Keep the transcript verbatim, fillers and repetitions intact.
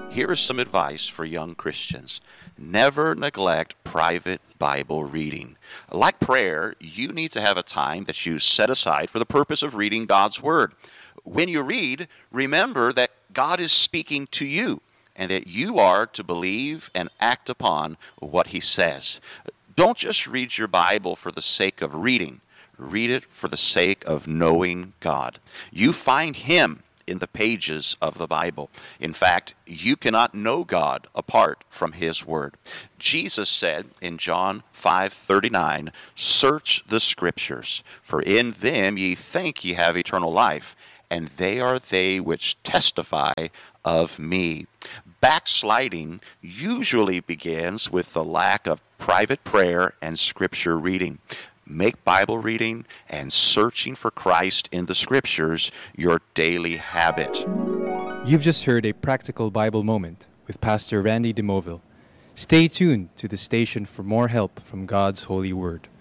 Here is some advice for young Christians. Never neglect private Bible reading. Like prayer, you need to have a time that you set aside for the purpose of reading God's Word. When you read, remember that God is speaking to you and that you are to believe and act upon what He says. Don't just read your Bible for the sake of reading. Read it for the sake of knowing God. You find Him in the pages of the Bible. In fact, you cannot know God apart from His Word. Jesus said in John five thirty-nine, "Search the Scriptures, for in them ye think ye have eternal life, and they are they which testify of me." Backsliding usually begins with the lack of private prayer and Scripture reading. Make Bible reading and searching for Christ in the Scriptures your daily habit. You've just heard a practical Bible moment with Pastor Randy DeMoville. Stay tuned to the station for more help from God's holy word.